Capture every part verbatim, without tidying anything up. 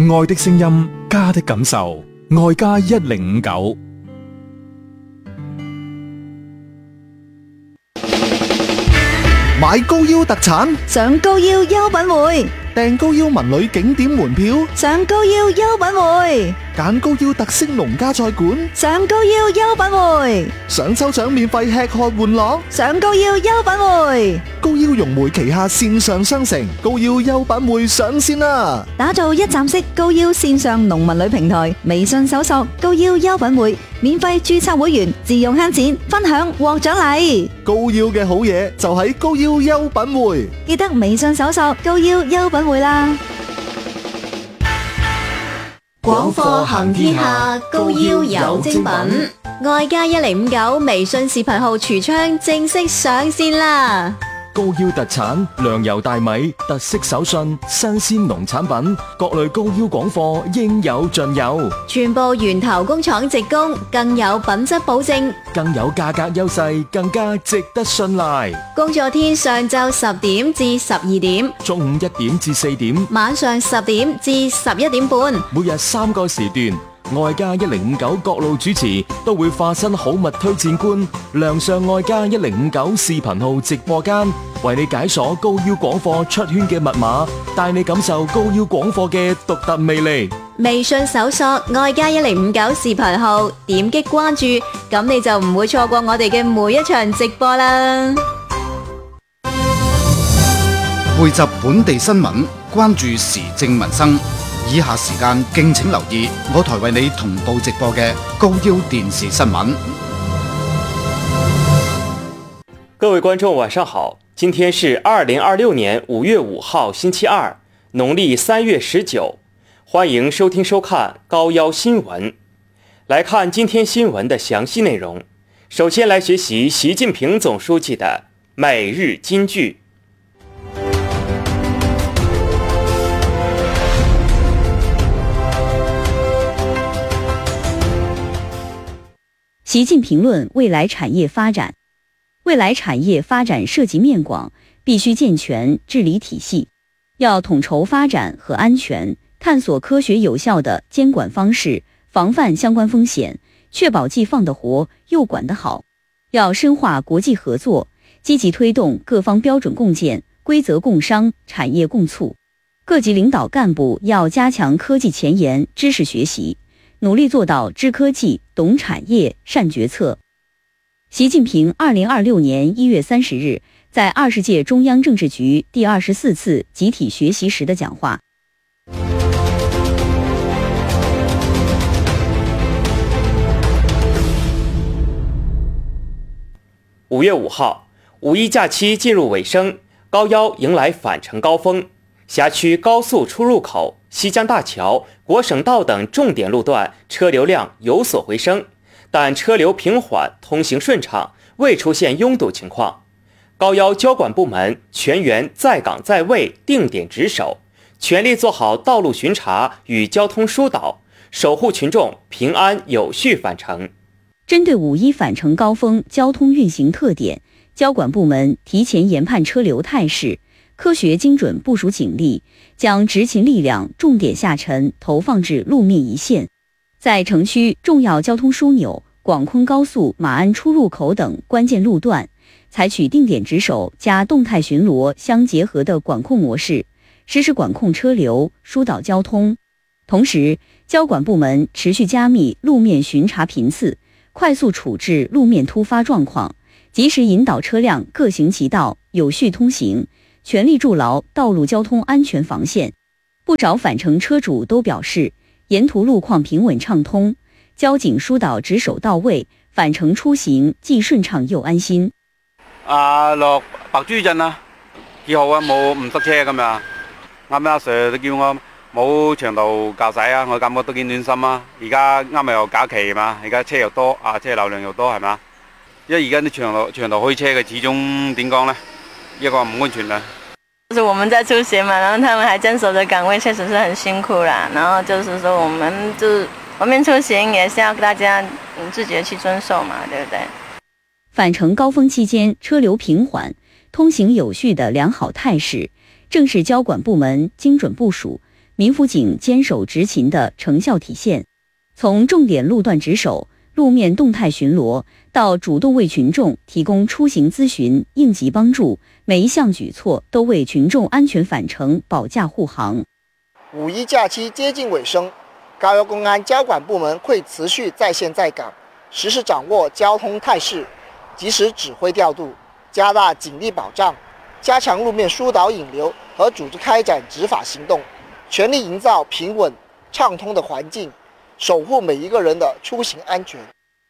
愛的聲音，家的感受，愛家一零五九。 買高腰特產， 上高腰優品匯， 訂高腰文旅景點門票， 上高腰優品匯， 揀高腰特色農家菜館， 上高腰優品匯， 想抽獎免費吃喝玩樂， 上高腰優品匯。 高腰融匯旗下線上商城高腰優品匯上線啦！ 打造一站式高腰線上農民旅平台，微信搜索高腰優品匯，免費註冊會員，自用慳錢，分享獲獎勵。 高腰嘅好嘢就喺高腰優品匯， 記得微信搜索高腰優品匯啦。 廣貨行天下，高腰有精品。愛家一零五九微信視頻號櫥窗正式上線啦！ 高腰特產糧油大米、特色手信、新鮮農產品，各類高腰廣貨應有盡有， 全部源頭工廠直供，更有品質保證， 更有價格優勢，更加值得信賴。 工作天上晝十點至十二點， 中午一點至四點， 晚上十點至十一點半， 每日三個時段。愛家一零五九各路主持都會化身好物推薦官，亮相愛家一零五九視頻號直播間，為你解鎖高腰廣貨出圈嘅密碼，帶你感受高腰廣貨嘅獨特魅力。 微信搜索愛家一零五九視頻號，點擊關注，咁你就唔會錯過我哋嘅每一場直播啦。 匯集本地新聞，關注時政民生。以下時間敬請留意我台為你同步直播嘅高腰電視新聞。 各位觀眾晚上好，今天是二零二六年五月五號星期二，農曆三月十九，歡迎收聽收看高腰新聞。來看今天新聞的詳細內容。首先來學習習近平總書記的每日金句。 習近平論未來產業發展。未來產業發展涉及面廣，必須健全治理體系，要統籌發展和安全，探索科學有效的監管方式，防範相關風險，確保既放得活又管得好。要深化國際合作，積極推動各方標準共建、規則共商、產業共促。各級領導幹部要加強科技前沿知識學習，努力做到知科技、懂產業、善決策。習近平二零二六年一月三十日在二十屆中央政治局第二十四次集體學習時的講話。 五月五號，五一假期進入尾聲，高腰迎來返程高峰。轄區高速出入口、西江大橋、國省道等重點路段車流量有所回升，但車流平緩，通行順暢，未出現擁堵情況。高腰交管部門全員在崗在位，定點值守，全力做好道路巡查與交通疏導，守護群眾平安有序返程。 針對五一返程高峰交通運行特點，交管部門提前研判車流態勢，科學精準部署警力，將執勤力量重點下沉投放至路面一線，在城區重要交通樞紐、廣昆高速馬鞍出入口等關鍵路段，採取定點值守加動態巡邏相結合的管控模式，實時管控車流，疏導交通。同時，交管部門持續加密路面巡查頻次，快速處置路面突發狀況，及時引導車輛各行其道，有序通行，全力築牢道路交通安全防線。不少返程車主都表示，沿途路況平穩暢通，交警疏導值守到位，返程出行既順暢又安心。 啊，落白珠鎮啊，幾好啊，冇唔塞車咁啊。啱啱阿 Sir 都叫我冇長途駕駛啊，我感覺都幾暖心啊。而家啱咪又假期嘛，而家車又多啊，車流量又多係嘛？因為而家啲長途長途開車嘅始終點講呢？一個唔安全啦。 就是我們在出行嘛，然後他們還鎮守着崗位，確實是很辛苦啦。然後就是說，我們就外面出行也是要大家自覺去遵守嘛，對不對？ 返程高峰期間車流平緩，通行有序的良好態勢，正是交管部門精準部署、 民辅警坚守执勤的成效体现。从重点路段值守、路面动态巡逻，到主动为群众提供出行咨询、应急帮助，每一项举措都为群众安全返程保驾护航。 五一假期接近尾声，高邮公安交管部门会持续在线在岗，实时掌握交通态势，及时指挥调度，加大警力保障，加强路面疏导引流和组织开展执法行动，全力营造平稳畅通的环境，守护每一个人的出行安全。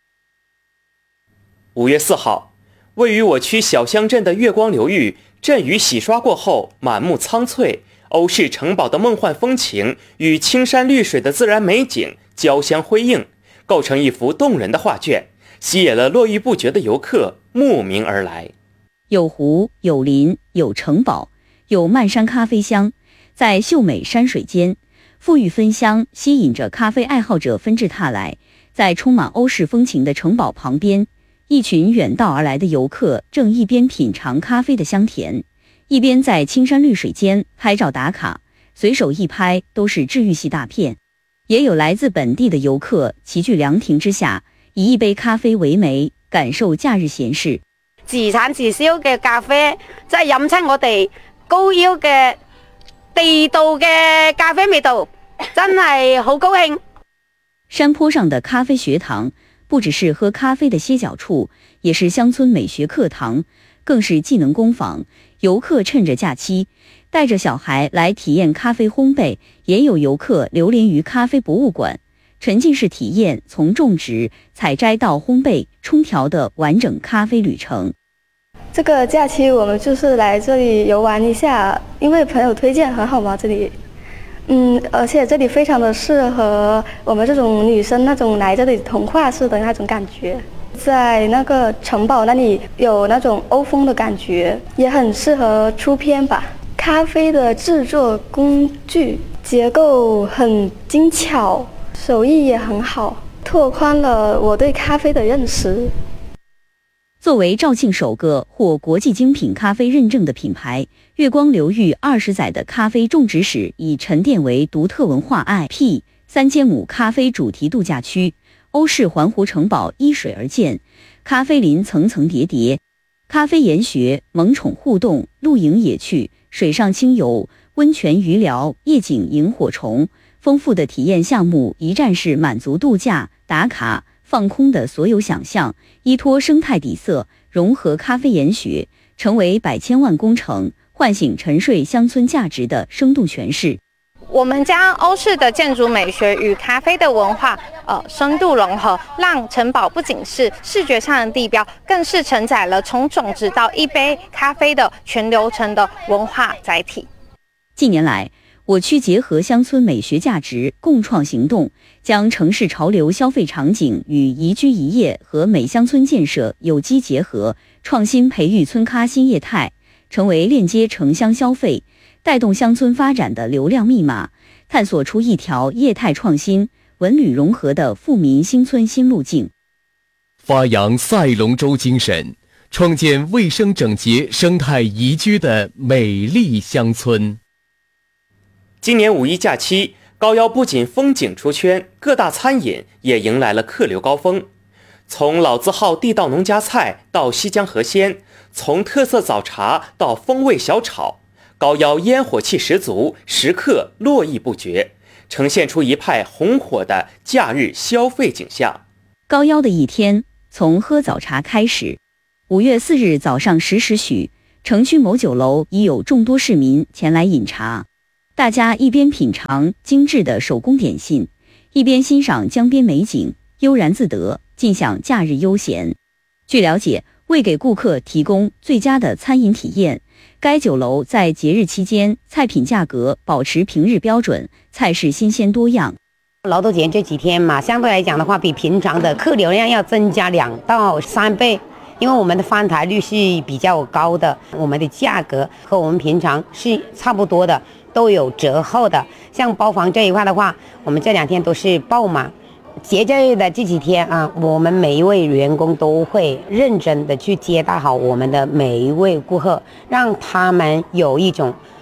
五月四号，位于我区小乡镇的月光流域，阵雨洗刷过后，满目苍翠，欧式城堡的梦幻风情与青山绿水的自然美景交相辉映，构成一幅动人的画卷，吸引了络绎不绝的游客慕名而来。 有湖，有林，有城堡，有漫山咖啡香，在秀美山水间，馥郁芬香吸引着咖啡爱好者纷至沓来。在充满欧式风情的城堡旁边，一群远道而来的游客正一边品尝咖啡的香甜，一边在青山绿水间拍照打卡，随手一拍都是治愈系大片。也有来自本地的游客齐聚凉亭之下，以一杯咖啡為美，感受假日閒適。 自產自銷嘅咖啡，即係飲親我哋高腰嘅地道嘅咖啡味道，真係好高興。 山坡上的咖啡學堂，不只是喝咖啡的歇腳處，也是鄉村美學課堂，更是技能工坊。遊客趁着假期，帶着小孩來體驗咖啡烘焙，也有遊客流連於咖啡博物館，沉浸式體驗從種植、採摘到烘焙、沖調的完整咖啡旅程。 這個假期我們就是來這裡遊玩一下，因為朋友推薦很好嘛，這裡，嗯，而且這裡非常的適合我們這種女生那種來這裡童話式的那種感覺。在那個城堡那裡有那種歐風的感覺，也很適合出片吧。咖啡的製作工具結構很精巧，手藝也很好，拓寬了我對咖啡的認識。 作為肇慶首個獲國際精品咖啡認證的品牌，月光流域二十載的咖啡種植史已沉澱為獨特文化 I P。三千畝咖啡主題度假區，歐式環湖城堡依水而建，咖啡林層層疊疊，咖啡研學、萌寵互動、露營野趣、水上輕遊、溫泉魚療、夜景螢火蟲，豐富的體驗項目一站式滿足度假、打卡、放空的所有想象，依託生態底色，融合咖啡研學，成為百千萬工程，喚醒沉睡鄉村價值的生動詮釋。 我們將歐式的建築美學與咖啡的文化，呃，深度融合，讓城堡不僅是視覺上的地標，更是承載了從種植到一杯咖啡的全流程的文化載體。 近年來，我區結合鄉村美學價值共創行動，將城市潮流消費場景與宜居宜業和美鄉村建設有機結合，創新培育村咖新業態，成為鏈接城鄉消費、帶動鄉村發展的流量密碼，探索出一條業態創新、文旅融合的富民新村新路徑。 發揚賽龍舟精神，創建衛生整潔、生態宜居的美麗鄉村。 今年五一假期，高腰不僅風景出圈，各大餐飲也迎來了客流高峰。從老字號地道農家菜到西江河鮮，從特色早茶到風味小炒，高腰煙火氣十足，食客絡繹不絕，呈現出一派紅火的假日消費景象。 高腰的一天從喝早茶開始。五月四日早上十時許，城區某酒樓已有眾多市民前來飲茶。大家一邊品嘗精緻的手工點心，一邊欣賞江邊美景，悠然自得，盡享假日悠閒。據了解，為給顧客提供最佳的餐飲體驗，該酒樓在節日期間菜品價格保持平日標準，菜式新鮮多樣。 勞動節這幾天嘛，相對來講的話，比平常的客流量要增加兩到三倍，因為我們的翻台率是比較高的，我們的價格和我們平常是差不多的。都有折後的，像包房這一塊的話，我們這兩天都是爆滿。節假日的這幾天啊，我們每一位員工都會認真的去接待好我們的每一位顧客，讓他們有一種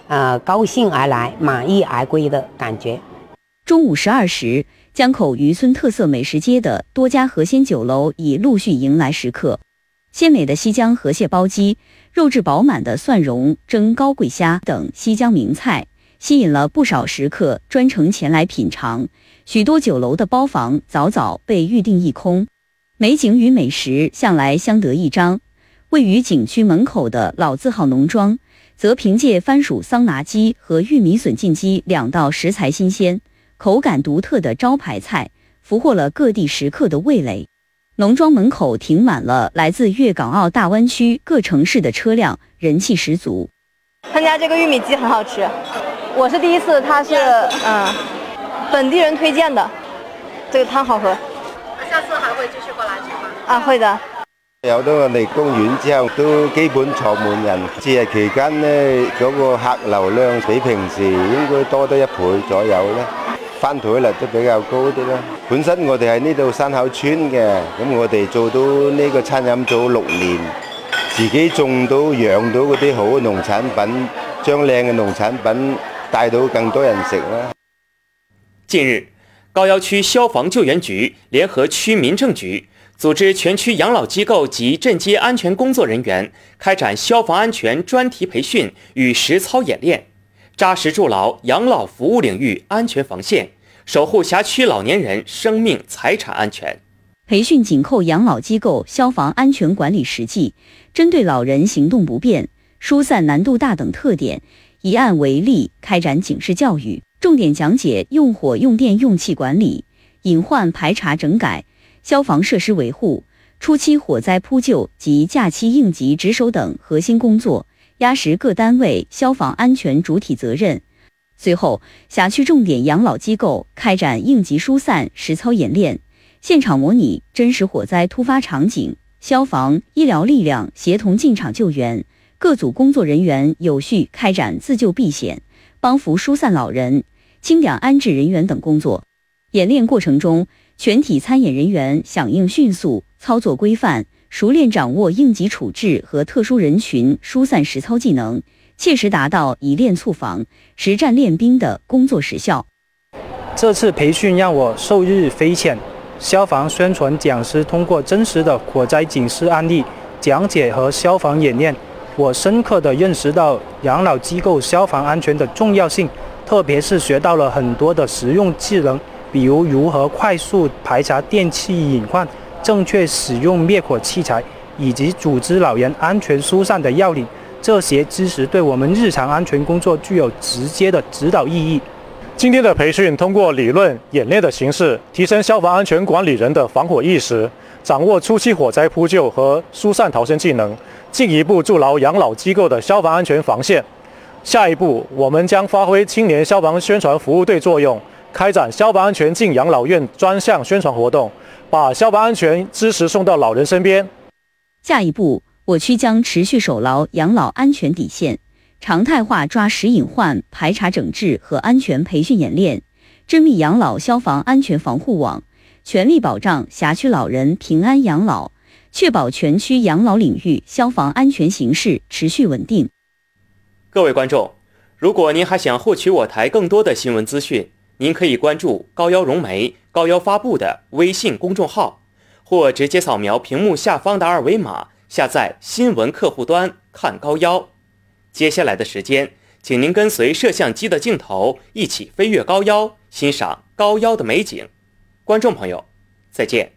呃高兴而来、满意而归的感觉。 中午十二时，江口渔村特色美食街的多家河鲜酒楼已陆续迎来食客。鲜美的西江河蟹煲鸡、肉质饱满的蒜蓉蒸高贵虾等西江名菜，吸引了不少食客专程前来品尝。许多酒楼的包房早早被预定一空。美景与美食向来相得益彰。位于景区门口的老字号农庄，则凭借番薯桑拿鸡和玉米笋浸鸡两道食材新鲜、口感独特的招牌菜，俘获了各地食客的味蕾。农庄门口停满了来自粤港澳大湾区各城市的车辆，人气十足。 他家这个玉米鸡很好吃，我是第一次，它是嗯本地人推荐的，这个湯好喝。 下次還會繼續過來吃嗎？ 啊，會的。 有咗我哋公園之後，都基本坐滿人。節日期間呢，嗰個客流量比平時應該多得一倍左右咧，翻台率都比較高啲啦。本身我哋喺呢度山口村嘅，咁我哋做到呢個餐飲做六年，自己種到養到嗰啲好嘅農產品，將靚嘅農產品帶到更多人食啦。 近日，高陽區消防救援局聯合區民政局，組織全區養老機構及鎮街安全工作人員開展消防安全專題培訓與實操演練，扎實築牢養老服務領域安全防線，守護轄區老年人生命財產安全。 培訓緊扣養老機構消防安全管理實際，針對老人行動不便、疏散難度大等特點，以案為例開展警示教育，重點講解用火、用電、用氣管理、隱患排查整改、消防設施維護、初期火災撲救及假期應急值守等核心工作，壓實各單位消防安全主體責任。隨後，轄區重點養老機構開展應急疏散實操演練，現場模擬真實火災突發場景，消防、醫療力量協同進場救援，各組工作人員有序開展自救避險、幫扶疏散老人、清點安置人員等工作。演練過程中，全體參演人員響應迅速、操作規範，熟練掌握應急處置和特殊人群疏散實操技能，切實達到以練促防、實戰練兵的工作實效。 這次培訓讓我受益匪淺，消防宣傳講師通過真實的火災警示案例講解和消防演練，我深刻地認識到養老機構消防安全的重要性，特別是學到了很多的實用技能，比如如何快速排查電氣隱患、正確使用滅火器材，以及組織老人安全疏散的要領。這些知識對我們日常安全工作具有直接的指導意義。 今天的培訓通過理論演練的形式，提升消防安全管理人的防火意識，掌握初期火災撲救和疏散逃生技能，進一步築牢養老機構的消防安全防線。下一步，我們將發揮青年消防宣傳服務隊作用，開展消防安全進養老院專項宣傳活動，把消防安全知識送到老人身邊。 下一步，我區將持續守牢養老安全底線，常態化抓實隱患排查整治和安全培訓演練，緻密養老消防安全防護網，全力保障轄區老人平安養老，確保全區養老領域消防安全形勢持續穩定。 各位觀眾，如果您還想獲取我台更多的新聞資訊，您可以關注高邀融媒、高邀發布的微信公眾號，或直接掃描屏幕下方的二維碼，下載新聞客戶端看高邀。接下來的時間，請您跟隨攝像機的鏡頭一起飛越高邀，欣賞高邀的美景。觀眾朋友，再見。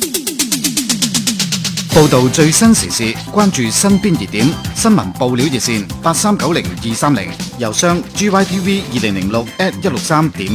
報道最新時事，關注身邊熱點，新聞爆料熱線八三九零二三零，郵箱 g y t v 二零零六 at 一六三點